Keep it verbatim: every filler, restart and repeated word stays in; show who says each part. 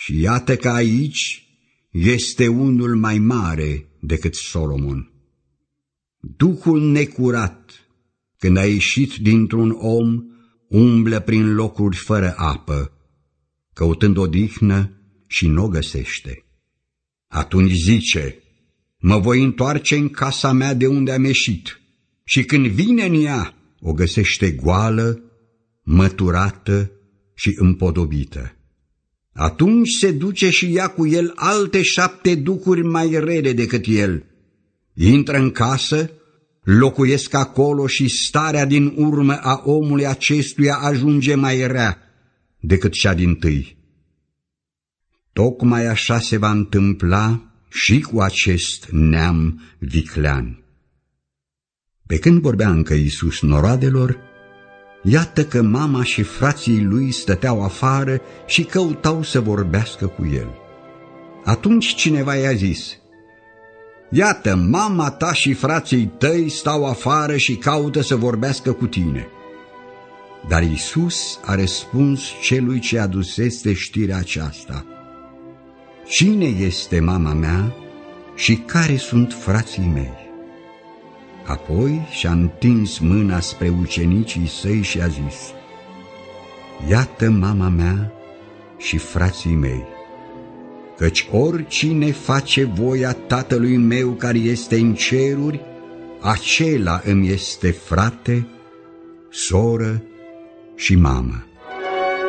Speaker 1: Și iată că aici este unul mai mare decât Solomon. Duhul necurat, când a ieșit dintr-un om, umblă prin locuri fără apă, căutând odihnă și n-o găsește. Atunci zice: mă voi întoarce în casa mea de unde am ieșit, și când vine în ea, o găsește goală, măturată și împodobită. Atunci se duce și ia cu el alte șapte duhuri mai rele decât el. Intră în casă, locuiesc acolo și starea din urmă a omului acestuia ajunge mai rea decât cea dintâi. Tocmai așa se va întâmpla și cu acest neam viclean. Pe când vorbea încă Iisus noroadelor, iată că mama și frații lui stăteau afară și căutau să vorbească cu el. Atunci cineva i-a zis: iată, mama ta și frații tăi stau afară și caută să vorbească cu tine. Dar Iisus a răspuns celui ce adusese știrea aceasta: cine este mama mea și care sunt frații mei? Apoi și-a întins mâna spre ucenicii săi și a zis: iată mama mea și frații mei, căci oricine face voia Tatălui meu care este în ceruri, acela îmi este frate, soră și mamă.